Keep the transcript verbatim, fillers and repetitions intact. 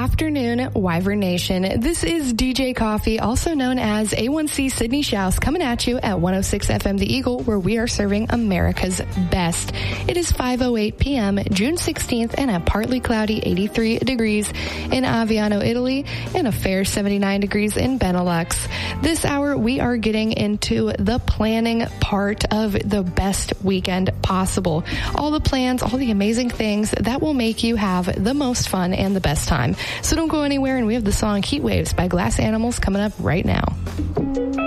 afternoon, Wyvern Nation. This is D J Coffee, also known as A one C Sydney Shouse, coming at you at one oh six F M The Eagle, where we are serving America's best. It is five oh eight p.m., June sixteenth, and a partly cloudy eighty-three degrees in Aviano, Italy, and a fair seventy-nine degrees in Benelux. This hour, we are getting into the planning part of the best weekend possible. All the plans, all the amazing things that will make you have the most fun and the best time. So don't go anywhere, and we have the song Heat Waves by Glass Animals coming up right now.